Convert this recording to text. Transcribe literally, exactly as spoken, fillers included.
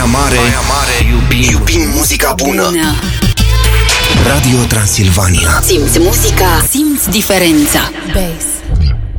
Baia Mare, Baia Mare iubim, iubim muzica bună. bună. Radio Transilvania. Simți muzica, simți diferența. Bass.